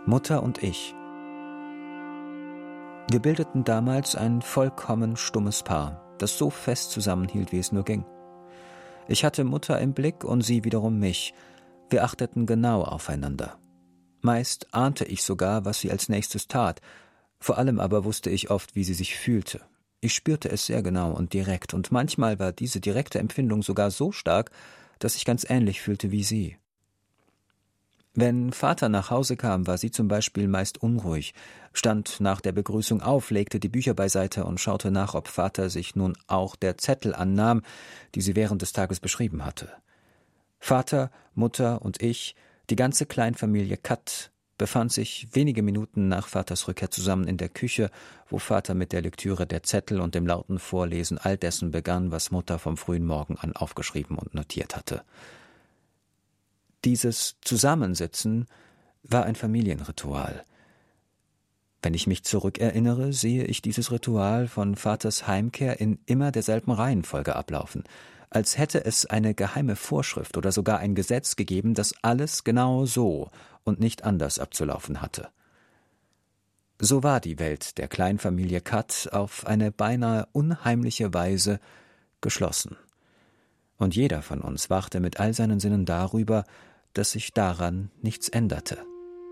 Mutter und ich. Wir bildeten damals ein vollkommen stummes Paar, das so fest zusammenhielt, wie es nur ging. Ich hatte Mutter im Blick und sie wiederum mich. Wir achteten genau aufeinander. Meist ahnte ich sogar, was sie als nächstes tat. Vor allem aber wusste ich oft, wie sie sich fühlte. Ich spürte es sehr genau und direkt, und manchmal war diese direkte Empfindung sogar so stark, dass ich ganz ähnlich fühlte wie sie. Wenn Vater nach Hause kam, war sie zum Beispiel meist unruhig, stand nach der Begrüßung auf, legte die Bücher beiseite und schaute nach, ob Vater sich nun auch der Zettel annahm, die sie während des Tages beschrieben hatte. Vater, Mutter und ich, die ganze Kleinfamilie Katt, befand sich wenige Minuten nach Vaters Rückkehr zusammen in der Küche, wo Vater mit der Lektüre der Zettel und dem lauten Vorlesen all dessen begann, was Mutter vom frühen Morgen an aufgeschrieben und notiert hatte. Dieses Zusammensitzen war ein Familienritual. Wenn ich mich zurückerinnere, sehe ich dieses Ritual von Vaters Heimkehr in immer derselben Reihenfolge ablaufen, als hätte es eine geheime Vorschrift oder sogar ein Gesetz gegeben, das alles genau so und nicht anders abzulaufen hatte. So war die Welt der Kleinfamilie Katt auf eine beinahe unheimliche Weise geschlossen. Und jeder von uns wachte mit all seinen Sinnen darüber, dass sich daran nichts änderte.